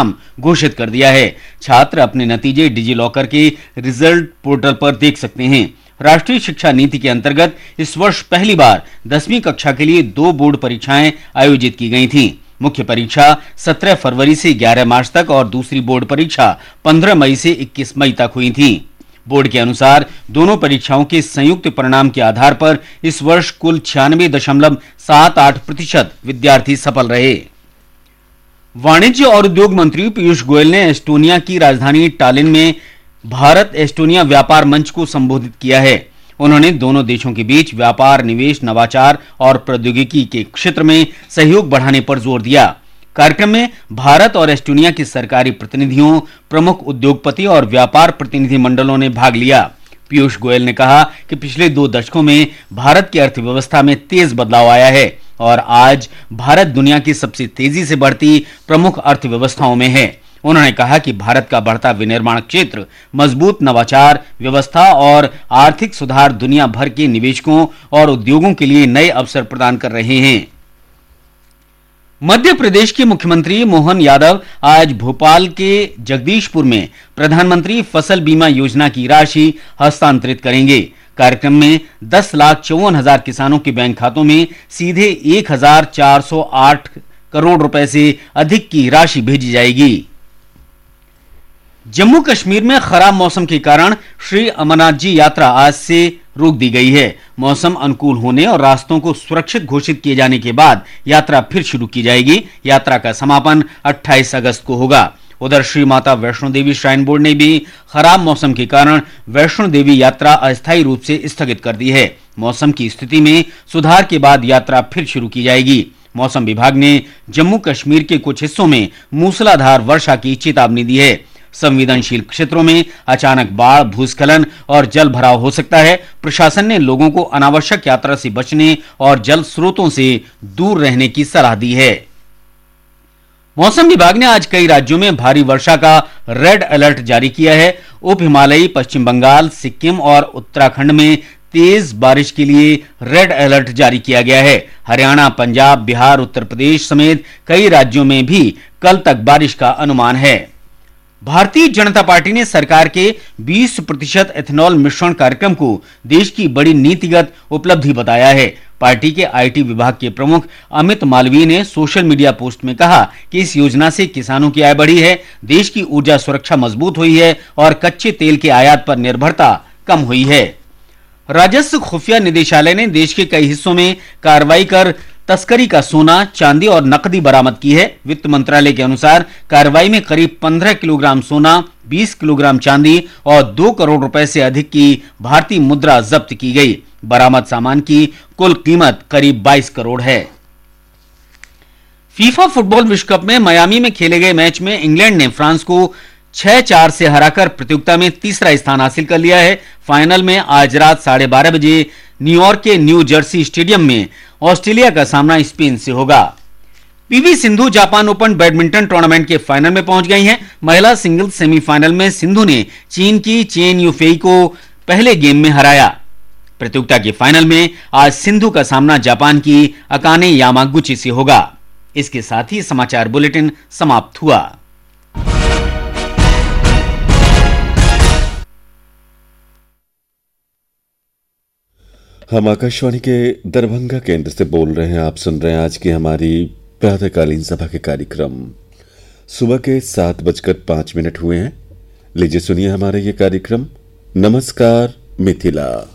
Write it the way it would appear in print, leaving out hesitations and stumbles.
परिणाम घोषित कर दिया है। छात्र अपने नतीजे डिजी लॉकर के रिजल्ट पोर्टल पर देख सकते हैं। राष्ट्रीय शिक्षा नीति के अंतर्गत इस वर्ष पहली बार 10वीं कक्षा के लिए 2 बोर्ड परीक्षाएं आयोजित की गई थीं। मुख्य परीक्षा 17 फरवरी से 11 मार्च तक और दूसरी बोर्ड परीक्षा 15 मई से 21 मई तक हुई थी। बोर्ड के अनुसार दोनों परीक्षाओं के संयुक्त परिणाम के आधार पर इस वर्ष कुल 96.78% विद्यार्थी सफल रहे। वाणिज्य और उद्योग मंत्री पीयूष गोयल ने एस्टोनिया की राजधानी टालिन में भारत एस्टोनिया व्यापार मंच को संबोधित किया है। उन्होंने दोनों देशों के बीच व्यापार, निवेश, नवाचार और प्रौद्योगिकी के क्षेत्र में सहयोग बढ़ाने पर जोर दिया। कार्यक्रम में भारत और एस्टोनिया के सरकारी प्रतिनिधियों, प्रमुख उद्योगपति और व्यापार प्रतिनिधि मंडलों ने भाग लिया। पीयूष गोयल ने कहा कि पिछले 2 दशकों में भारत की अर्थव्यवस्था में तेज बदलाव आया है और आज भारत दुनिया की सबसे तेजी से बढ़ती प्रमुख अर्थव्यवस्थाओं में है। उन्होंने कहा कि भारत का बढ़ता विनिर्माण क्षेत्र, मजबूत नवाचार व्यवस्था और आर्थिक सुधार दुनिया भर के निवेशकों और उद्योगों के लिए नए अवसर प्रदान कर रहे हैं। मध्य प्रदेश के मुख्यमंत्री मोहन यादव आज भोपाल के जगदीशपुर में प्रधानमंत्री फसल बीमा योजना की राशि हस्तांतरित करेंगे। कार्यक्रम में 10,54,000 किसानों के बैंक खातों में सीधे 1,408 करोड़ रुपए से अधिक की राशि भेजी जाएगी। जम्मू कश्मीर में खराब मौसम के कारण श्री अमरनाथ जी यात्रा आज से रोक दी गई है। मौसम अनुकूल होने और रास्तों को सुरक्षित घोषित किए जाने के बाद यात्रा फिर शुरू की जाएगी। यात्रा का समापन 28 अगस्त को होगा। उधर श्री माता वैष्णो देवी श्राइन बोर्ड ने भी खराब मौसम के कारण वैष्णो देवी यात्रा अस्थायी रूप से स्थगित कर दी है। मौसम की स्थिति में सुधार के बाद यात्रा फिर शुरू की जाएगी। मौसम विभाग ने जम्मू कश्मीर के कुछ हिस्सों में मूसलाधार वर्षा की चेतावनी दी है। संवेदनशील क्षेत्रों में अचानक बाढ़, भूस्खलन और जल भराव हो सकता है। प्रशासन ने लोगों को अनावश्यक यात्रा से बचने और जल स्रोतों से दूर रहने की सलाह दी है। मौसम विभाग ने आज कई राज्यों में भारी वर्षा का रेड अलर्ट जारी किया है। उप हिमालयी पश्चिम बंगाल, सिक्किम और उत्तराखंड में तेज बारिश के लिए रेड अलर्ट जारी किया गया है। हरियाणा, पंजाब, बिहार, उत्तर प्रदेश समेत कई राज्यों में भी कल तक बारिश का अनुमान है। भारतीय जनता पार्टी ने सरकार के 20% एथेनॉल मिश्रण कार्यक्रम को देश की बड़ी नीतिगत उपलब्धि बताया है। पार्टी के आईटी विभाग के प्रमुख अमित मालवीय ने सोशल मीडिया पोस्ट में कहा कि इस योजना से किसानों की आय बढ़ी है, देश की ऊर्जा सुरक्षा मजबूत हुई है और कच्चे तेल के आयात पर निर्भरता कम हुई है। राजस्व खुफिया निदेशालय ने देश के कई हिस्सों में कार्रवाई कर तस्करी का सोना, चांदी और नकदी बरामद की है। वित्त मंत्रालय के अनुसार कार्रवाई में करीब 15 किलोग्राम सोना, 20 किलोग्राम चांदी और 2 करोड़ रुपए से अधिक की भारतीय मुद्रा जब्त की गई। बरामद सामान की कुल कीमत करीब 22 करोड़ है। फीफा फुटबॉल विश्व कप में मियामी में खेले गए मैच में इंग्लैंड ने फ्रांस को 6-4 से हराकर प्रतियोगिता में तीसरा स्थान हासिल कर लिया है। फाइनल में आज रात 12:30 बजे न्यूयॉर्क के न्यू जर्सी स्टेडियम में ऑस्ट्रेलिया का सामना स्पेन से होगा। PV Sindhu Japan open badminton tournament के फाइनल में पहुंच गई हैं। महिला सिंगल्स सेमीफाइनल में सिंधु ने चीन की चेन यूफेई को पहले गेम में हराया। प्रतियोगिता के फाइनल में आज सिंधु का सामना जापान की अकाने यामागुची से होगा। इसके साथ ही समाचार बुलेटिन समाप्त हुआ। हम आकाशवाणी के दरभंगा केंद्र से बोल रहे हैं। आप सुन रहे हैं आज की हमारी प्रातःकालीन सभा के कार्यक्रम। सुबह के 7:05 हुए हैं। लीजिए सुनिए हमारे ये कार्यक्रम नमस्कार मिथिला।